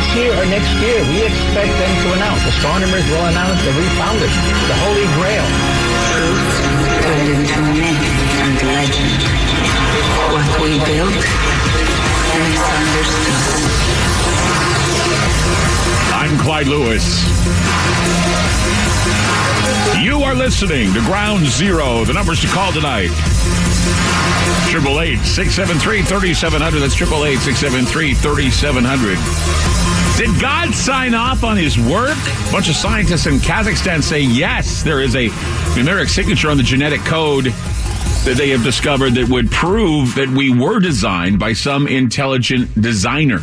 year or next year, we expect them to announce. Astronomers will announce that we found it, the Holy Grail. Truth turned into myth and legend. What we built, misunderstood. I'm Clyde Lewis. You are listening to Ground Zero. The numbers to call tonight. 888-673-3700. That's 888-673-3700. Did God sign off on his work? A bunch of scientists in Kazakhstan say yes. There is a numeric signature on the genetic code that they have discovered that would prove that we were designed by some intelligent designer.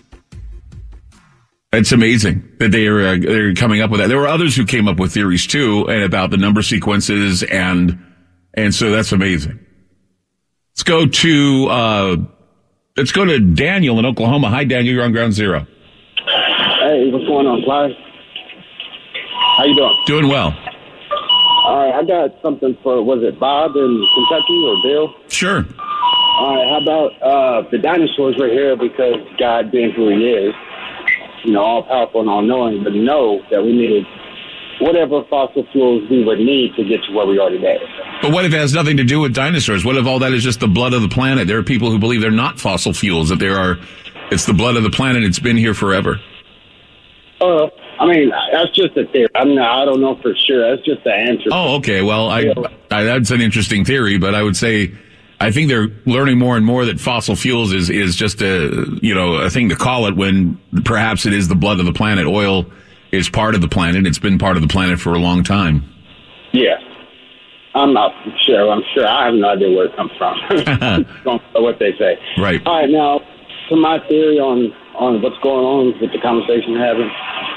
It's amazing that they're coming up with that. There were others who came up with theories too, and about the number sequences, and so that's amazing. Let's go to Daniel in Oklahoma. Hi, Daniel. You're on Ground Zero. Hey, what's going on, Clyde? How you doing? Doing well. All right, I got something for, was it Bob in Kentucky or Bill? Sure. All right, how about the dinosaurs were here because God being who he is, all powerful and all knowing, but know that we needed whatever fossil fuels we would need to get to where we are today. But what if it has nothing to do with dinosaurs? What if all that is just the blood of the planet? There are people who believe they're not fossil fuels, that it's the blood of the planet. It's been here forever. That's just a theory. I don't know for sure. That's just the answer. Oh, okay. Well, that's an interesting theory, but I would say I think they're learning more and more that fossil fuels is just a thing to call it when perhaps it is the blood of the planet. Oil is part of the planet. It's been part of the planet for a long time. Yeah. I'm not sure. I'm sure. I have no idea where it comes from. Don't know what they say. Right. All right. Now, to my theory on what's going on with the conversation we're having,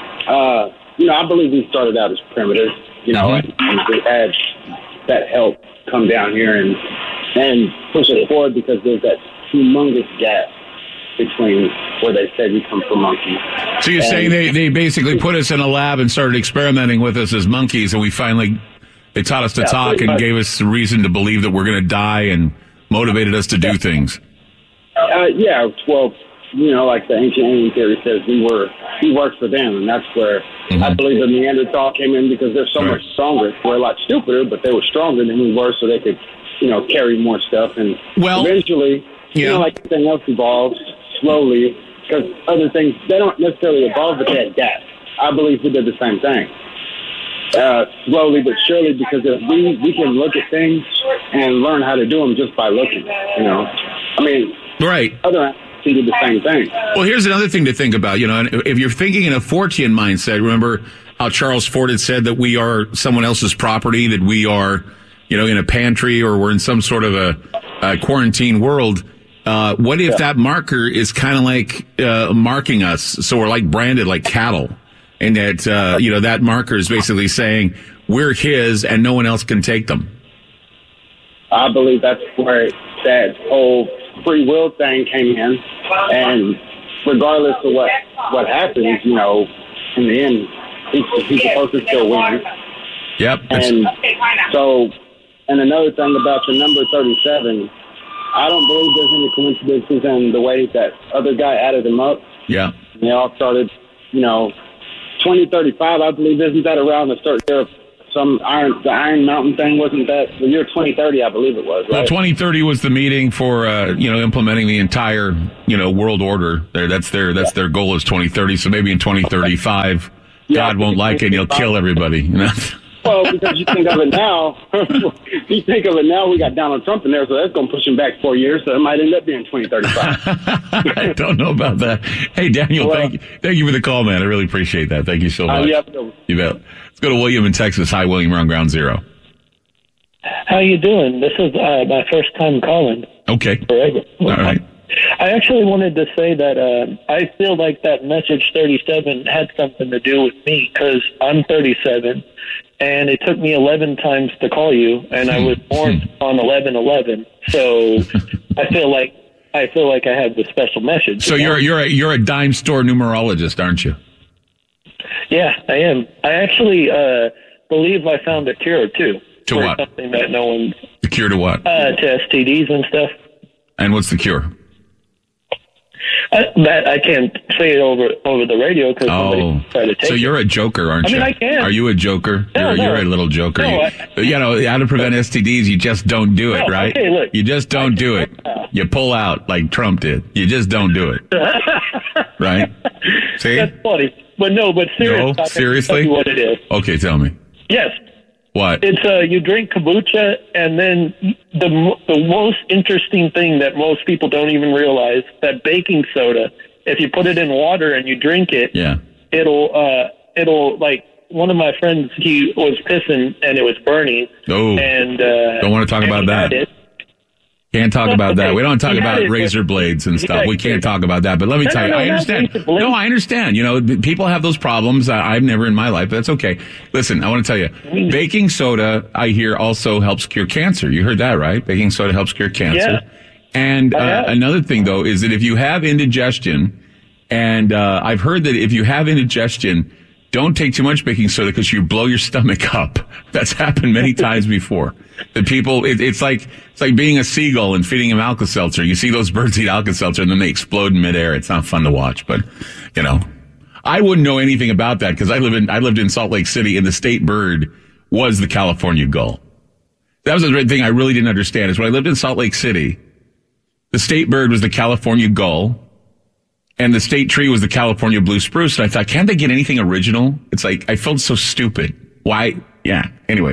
I believe we started out as primitive, and we had that help come down here and push it forward because there's that humongous gap between where they said we come from monkeys. So you're saying they basically put us in a lab and started experimenting with us as monkeys, and they taught us to talk and gave us a reason to believe that we're going to die and motivated us to do things. Well, like the ancient alien theory says, we worked for them, and that's where I believe the Neanderthal came in because they're so much stronger. We're a lot stupider, but they were stronger than we were, so they could, carry more stuff. And eventually, like everything else evolves slowly because other things, they don't necessarily evolve, but they adapt. I believe we did the same thing. Slowly but surely, because if we can look at things and learn how to do them just by looking, Right. Other did the same thing. Well, here's another thing to think about. If you're thinking in a Fortean mindset, remember how Charles Fort had said that we are someone else's property, that we are, in a pantry or we're in some sort of a quarantine world. What if that marker is kind of like marking us, so we're like branded like cattle, and that that marker is basically saying we're his and no one else can take them? I believe that's where that whole free will thing came in, and regardless of what happens, in the end, he's supposed to still win. Yep. And another thing about the number 37, I don't believe there's any coincidences in the way that other guy added them up. Yeah. And they all started, 2035, I believe, isn't that around the start there? The Iron Mountain thing, wasn't that the year 2030? I believe it was. Right? Well, 2030 was the meeting for implementing the entire world order. That's their goal is 2030. So maybe in 2035, God won't like it and he'll kill everybody. Well, because you think of it now, we got Donald Trump in there, so that's going to push him back 4 years, so it might end up being 2035. I don't know about that. Hey, Daniel, thank you for the call, man. I really appreciate that. Thank you so much. You bet. Let's go to William in Texas. Hi, William. We're on Ground Zero. How you doing? This is my first time calling. Okay. Forever. All right. I actually wanted to say that I feel like that message 37 had something to do with me because I'm 37. And it took me 11 times to call you, and I was born on 11/11. So I feel like I have the special message. So you're a dime store numerologist, aren't you? Yeah, I am. I actually believe I found a cure too. To what? Something that no one. The cure to what? To STDs and stuff. And what's the cure? That I can't say it over the radio because somebody tried to take so you're a joker, aren't you? I can. Are you a joker? No, you're a little joker. No, how to prevent STDs, you just don't do it, right? Okay, look. You just don't do it. You pull out like Trump did. You just don't do it. Right? See? That's funny. But seriously. No, seriously? Tell you what it is. Okay, tell me. Yes. What? It's you drink kombucha, and then the most interesting thing that most people don't even realize, that baking soda, if you put it in water and you drink it, it'll like, one of my friends, he was pissing and it was burning. Oh, and don't want to talk about that. Can't talk about that. We don't talk about razor blades and stuff. We can't talk about that. But let me tell you, I understand. No, I understand. You know, people have those problems. I've never in my life, but that's okay. Listen, I want to tell you, baking soda, I hear, also helps cure cancer. You heard that, right? Baking soda helps cure cancer. Yeah. And another thing, though, is that if you have indigestion, and I've heard that if you have indigestion, don't take too much baking soda because you blow your stomach up. That's happened many times before. That people, it's like being a seagull and feeding them Alka-Seltzer. You see those birds eat Alka-Seltzer and then they explode in midair. It's not fun to watch, but you know, I wouldn't know anything about that because I lived in Salt Lake City and the state bird was the California gull. That was the thing I really didn't understand is when I lived in Salt Lake City, the state bird was the California gull. And the state tree was the California blue spruce. And I thought, can't they get anything original? It's like, I felt so stupid. Why? Yeah. Anyway,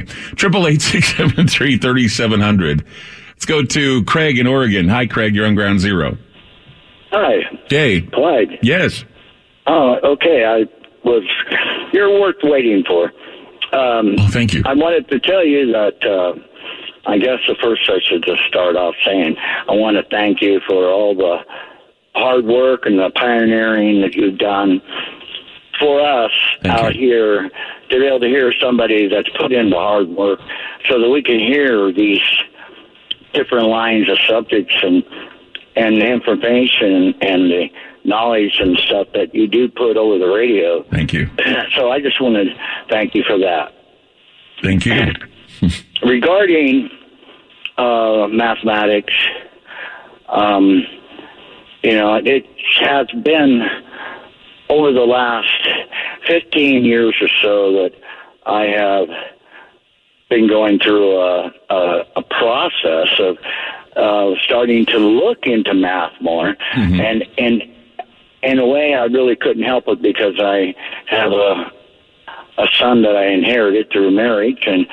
888-673-3700. Let's go to Craig in Oregon. Hi, Craig. You're on Ground Zero. Hi. Hey. Clyde. Yes. Oh, okay. You're worth waiting for. Thank you. I wanted to tell you that, I guess the first I should just start off saying, I want to thank you for all the hard work and the pioneering that you've done for us out here, to be able to hear somebody that's put in the hard work so that we can hear these different lines of subjects and the information and the knowledge and stuff that you do put over the radio. Thank you. So I just want to thank you for that. Thank you. Regarding mathematics, you know, it has been over the last 15 years or so that I have been going through a process of starting to look into math more. Mm-hmm. And in a way, I really couldn't help it because I have a son that I inherited through marriage and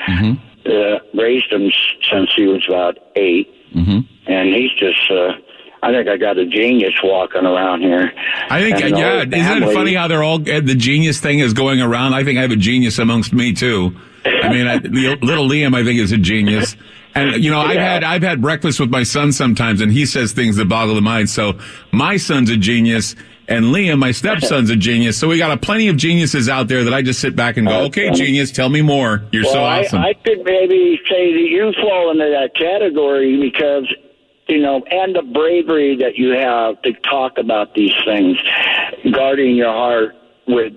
raised him since he was about 8. Mm-hmm. And he's just... I think I got a genius walking around here. I think, isn't it funny how they're all, the genius thing is going around? I think I have a genius amongst me too. I mean, little Liam, I think, is a genius. And, you know, I've had breakfast with my son sometimes and he says things that boggle the mind. So my son's a genius and Liam, my stepson's a genius. So we got plenty of geniuses out there that I just sit back and go, okay, genius, tell me more. You're so awesome. I could maybe say that you fall into that category because, you know, and the bravery that you have to talk about these things, guarding your heart with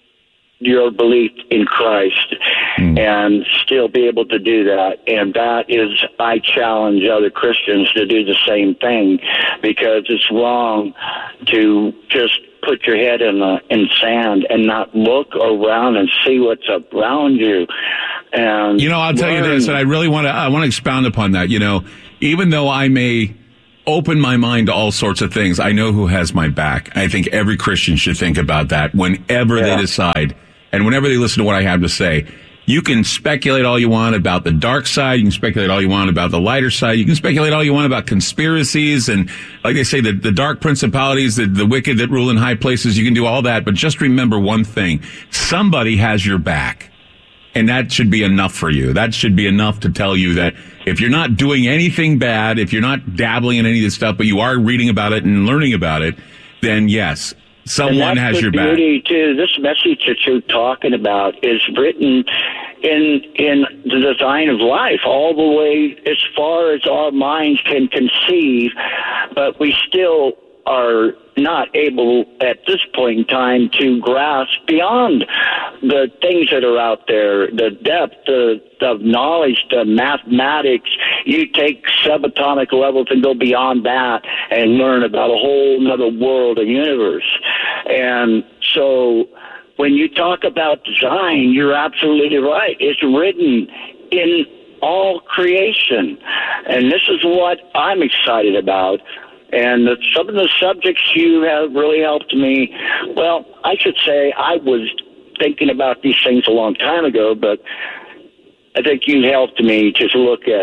your belief in Christ and still be able to do that. And that is, I challenge other Christians to do the same thing because it's wrong to just put your head in sand and not look around and see what's around you. And you know, I'll tell you this, and I really want to expound upon that. You know, even though I may open my mind to all sorts of things, I know who has my back. I think every Christian should think about that whenever they decide and whenever they listen to what I have to say. You can speculate all you want about the dark side. You can speculate all you want about the lighter side. You can speculate all you want about conspiracies and, like they say, the dark principalities, the wicked that rule in high places. You can do all that, but just remember one thing. Somebody has your back. And that should be enough for you. That should be enough to tell you that if you're not doing anything bad, if you're not dabbling in any of this stuff, but you are reading about it and learning about it, then yes, someone has your back. Beauty too. This message that you're talking about is written in the design of life, all the way as far as our minds can conceive, but we still are not able at this point in time to grasp beyond the things that are out there, the depth of knowledge, the mathematics. You take subatomic levels and go beyond that and learn about a whole other world, a universe. And so when you talk about design, you're absolutely right. It's written in all creation. And this is what I'm excited about. And some of the subjects you have really helped me. Well, I should say I was thinking about these things a long time ago, but I think you helped me just look at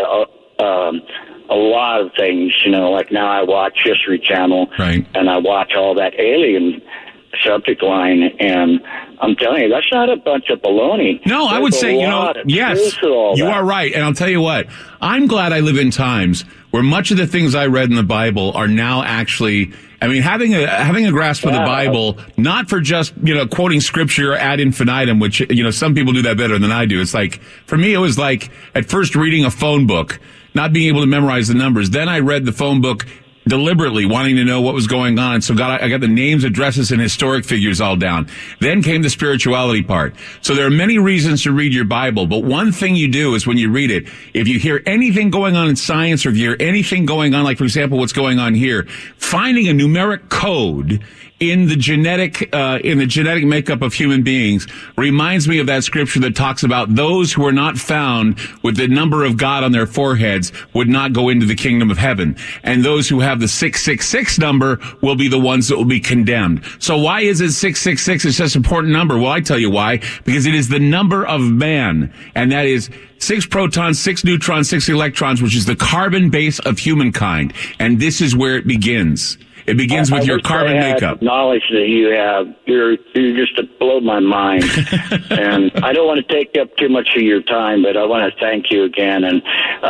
a lot of things. You know, like now I watch History Channel, right, and I watch all that alien subject line, and I'm telling you, that's not a bunch of baloney. No, I would say, yes, you are right. And I'll tell you what, I'm glad I live in times where much of the things I read in the Bible are now actually, I mean, having a grasp of the Bible, not for just, quoting scripture ad infinitum, which, some people do that better than I do. It's like, for me, it was like at first reading a phone book, not being able to memorize the numbers. Then I read the phone book deliberately, wanting to know what was going on. So I got the names, addresses, and historic figures all down. Then came the spirituality part. So there are many reasons to read your Bible, but one thing you do is when you read it, if you hear anything going on in science, or if you hear anything going on, like, for example, what's going on here, finding a numeric code in the genetic makeup of human beings reminds me of that scripture that talks about those who are not found with the number of God on their foreheads would not go into the kingdom of heaven. And those who have the 666 number will be the ones that will be condemned. So why is it 666 is such an important number? Well, I tell you why. Because it is the number of man. And that is 6 protons, 6 neutrons, 6 electrons, which is the carbon base of humankind. And this is where it begins. It begins with your carbon makeup. Knowledge that you have, you're just to blow my mind. And I don't want to take up too much of your time, but I want to thank you again. And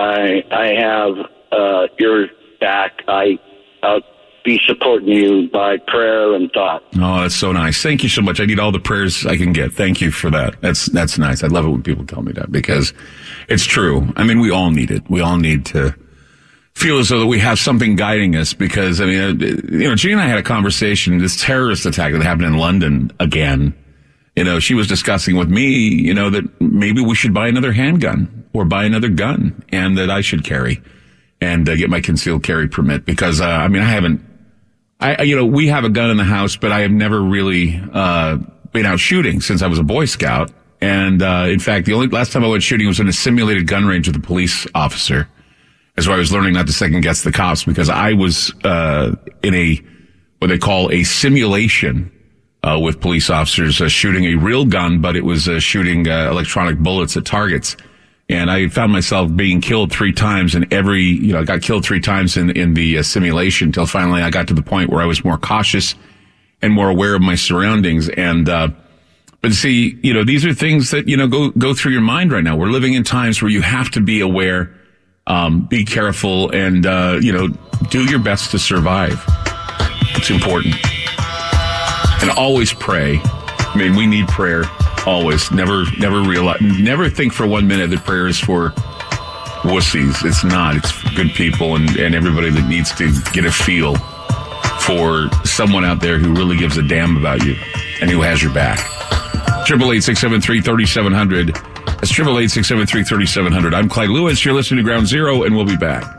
I have your back. I'll be supporting you by prayer and thought. Oh, that's so nice. Thank you so much. I need all the prayers I can get. Thank you for that. That's nice. I love it when people tell me that, because it's true. I mean, we all need it. We all need to feel as though that we have something guiding us, because, I mean, Jean and I had a conversation, this terrorist attack that happened in London again. She was discussing with me, that maybe we should buy another handgun or buy another gun, and that I should carry and get my concealed carry permit, because, we have a gun in the house, but I have never really, been out shooting since I was a Boy Scout. And, in fact, the only last time I went shooting was in a simulated gun range with a police officer. That's why I was learning not to second guess the cops, because I was in what they call a simulation with police officers shooting a real gun, but it was shooting electronic bullets at targets. And I found myself being killed 3 times in I got killed 3 times in the simulation, till finally I got to the point where I was more cautious and more aware of my surroundings. And but see, these are things that go through your mind right now. We're living in times where you have to be aware. Be careful, and, do your best to survive. It's important. And always pray. I mean, we need prayer always. Never think for 1 minute that prayer is for wussies. It's not. It's for good people and everybody that needs to get a feel for someone out there who really gives a damn about you and who has your back. 888-673-3700. That's 888-673-3700. I'm Clyde Lewis. You're listening to Ground Zero, and we'll be back.